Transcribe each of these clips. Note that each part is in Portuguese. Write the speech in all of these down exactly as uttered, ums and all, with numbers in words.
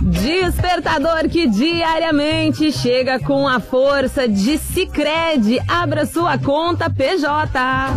Despertador que diariamente chega com a força de Sicredi. Abra sua conta P J.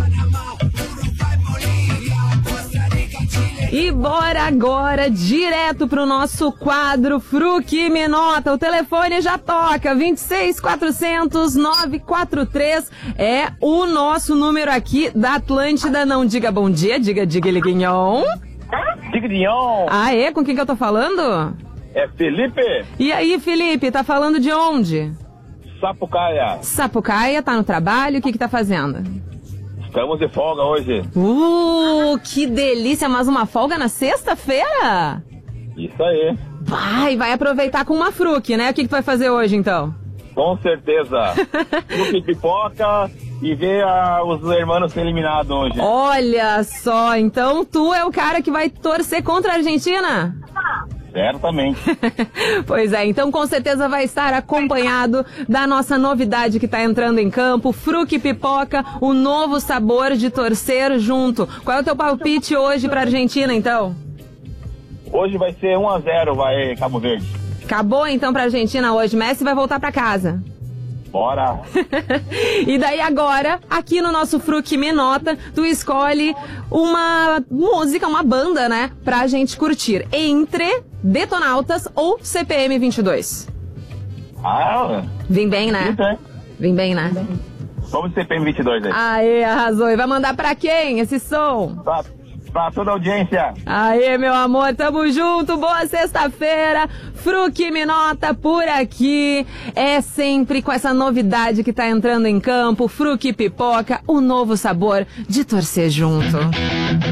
E bora agora direto pro nosso quadro Fruque Me Nota. O telefone já toca, vinte e seis, quatrocentos, novecentos e quarenta e três é o nosso número aqui da Atlântida. Não diga bom dia, diga diga liguinhon. Diga Dignon. Ah, é? Com quem que eu tô falando? É Felipe. E aí, Felipe, tá falando de onde? Sapucaia. Sapucaia, tá no trabalho, o que que tá fazendo? Estamos de folga hoje. Uh, que delícia, mas uma folga na sexta-feira? Isso aí. Vai, vai aproveitar com uma fruque, né? O que que tu vai fazer hoje, então? Com certeza. Fruque pipoca e ver a, os irmãos ser eliminados hoje. Olha só, então tu é o cara que vai torcer contra a Argentina? Certamente. Pois é, então com certeza vai estar acompanhado da nossa novidade que tá entrando em campo, Fruque Pipoca, o novo sabor de torcer junto. Qual é o teu palpite hoje pra Argentina, então? Hoje vai ser um a zero, vai Cabo Verde. Acabou então pra Argentina hoje, Messi vai voltar pra casa. Bora! E daí agora, aqui no nosso Fruque Me Nota, tu escolhe uma música, uma banda, né? Pra gente curtir. Entre Detonautas ou C P M vinte e dois. Ah, Vem bem, né? isso é. Vem bem, né? Vamos de C P M vinte e dois aí. Aê, arrasou. E vai mandar pra quem esse som? Pra, pra toda a audiência. Aê, meu amor, tamo junto, boa sexta-feira, Fruque Me Nota por aqui, é sempre com essa novidade que tá entrando em campo, Fruque Pipoca, o novo sabor de torcer junto.